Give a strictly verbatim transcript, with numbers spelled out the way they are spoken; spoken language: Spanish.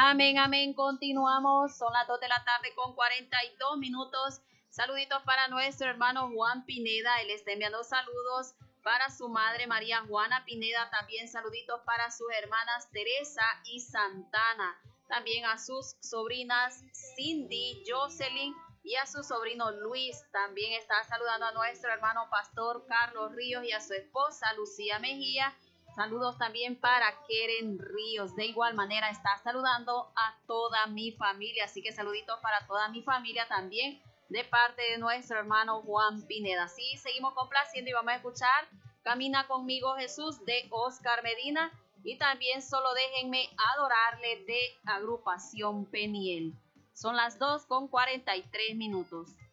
Amén, amén. Continuamos. Son las dos de la tarde con cuarenta y dos minutos. Saluditos para nuestro hermano Juan Pineda. Él está enviando saludos para su madre María Juana Pineda. También saluditos para sus hermanas Teresa y Santana. También a sus sobrinas Cindy, Jocelyn y a su sobrino Luis. También está saludando a nuestro hermano pastor Carlos Ríos y a su esposa Lucía Mejía. Saludos también para Keren Ríos. De igual manera está saludando a toda mi familia. Así que saluditos para toda mi familia también de parte de nuestro hermano Juan Pineda. Así seguimos complaciendo y vamos a escuchar Camina conmigo Jesús de Oscar Medina. Y también Solo déjenme adorarle de Agrupación Peniel. Son las dos con cuarenta y tres minutos.